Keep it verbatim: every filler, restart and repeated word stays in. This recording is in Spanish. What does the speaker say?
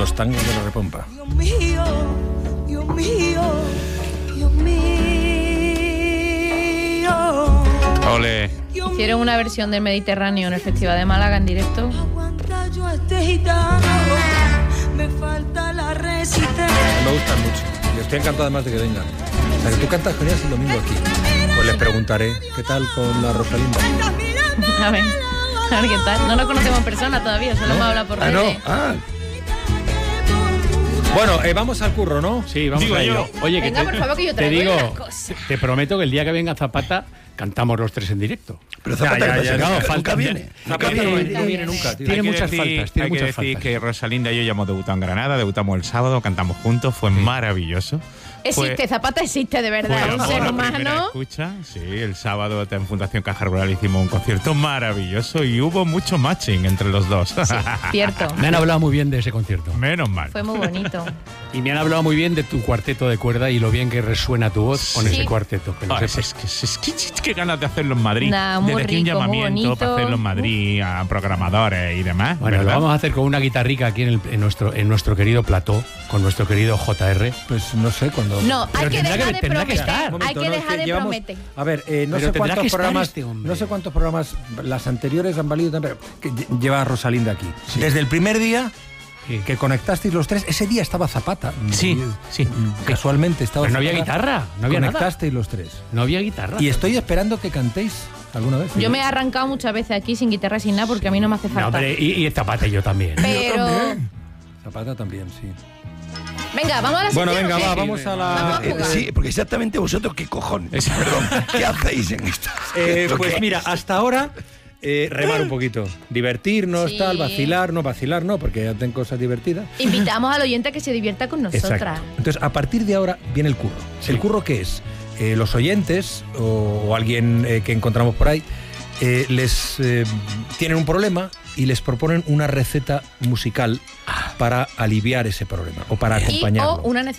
los tangos de la Repompa. Dios mío, Dios mío, Dios mío. Ole. Hicieron una versión del Mediterráneo en el Festival de Málaga en directo. Aguanta yo a este gitano, me falta la resistencia. Me gustan mucho. Y estoy encantado además de que vengan. O sea, que tú cantas con ellas el domingo aquí. Pues les preguntaré, ¿qué tal con la Rosalinda? A ver, a ver qué tal. No nos conocemos en persona todavía, solo hemos hablado por Ah, redes. no, ah. Bueno, eh, vamos al curro, ¿no? Sí, vamos Digo a ello. yo. Oye, que Venga, te, por favor, que yo te traigo digo, una cosa. te prometo que el día que venga Zapata cantamos los tres en directo. Pero Zapata, Ya, ya, ¿qué ya, pasa? no, Nunca- falta- nunca viene. Zapata Nunca no, viene. no viene nunca, tío. Tiene Hay que muchas decir- faltas, tiene hay muchas que decir faltas. que Rosalinda y yo ya hemos debutado en Granada, debutamos el sábado, cantamos juntos, fue maravilloso. Existe, Fue- Zapata existe de verdad, Fue un amor ser a primera humano. escucha. Sí, el sábado en Fundación Caja Rural hicimos un concierto maravilloso y hubo mucho matching entre los dos. Sí, cierto. Me han hablado muy bien de ese concierto. Menos mal. Fue muy bonito. Y me han hablado muy bien de tu cuarteto de cuerda y lo bien que resuena tu voz con Sí. ese cuarteto. Que lo Ah, sepas. es, que, es, que, es que ganas de hacerlo en Madrid. Nah, muy Desde aquí un rico, muy llamamiento para bonito. hacerlo en Madrid a programadores y demás. Bueno, ¿verdad? lo vamos a hacer con una guitarrica aquí en, el- en nuestro, en nuestro querido plató, con nuestro querido J R. Pues no sé cuándo. No, hay Pero que tendrá dejar que- de tendrá que prometer. estar. Un Hay momento, que no, es dejar de llevamos- prometer. A ver, eh, no Pero sé tendrá cuántos que estar programas, este hombre. no sé cuántos programas, las anteriores han valido también, pero que lle- lleva a Rosalinda aquí. Desde el primer día Sí. que conectasteis los tres, ese día estaba Zapata. Sí, Y- sí. Casualmente estaba Pero no había Zapata. guitarra, no había nada. Conectasteis los tres. No había guitarra. Y estoy esperando que cantéis alguna vez. Yo me he arrancado muchas veces aquí sin guitarra, sin nada, porque a mí no me hace No, falta. hombre, y, y Zapata y yo también. Pero... Zapata también, sí. Venga, vamos a la Bueno, sección, venga, ¿o qué? va, vamos a Vamos la... a jugar. Sí, porque exactamente vosotros, ¿qué cojones? Perdón, ¿qué hacéis en esto? Eh, ¿Esto pues qué mira, es? hasta ahora eh, remar un poquito, divertirnos, Sí. tal, vacilar, no vacilar, no, porque ya hacen cosas divertidas. Invitamos al oyente a que se divierta con nosotras. Exacto. Entonces, a partir de ahora viene el curro. Sí. ¿El curro qué es? Eh, los oyentes o, o alguien eh, que encontramos por ahí eh, les eh, tienen un problema y les proponen una receta musical para aliviar ese problema o para Y, acompañarlo. o una necesidad.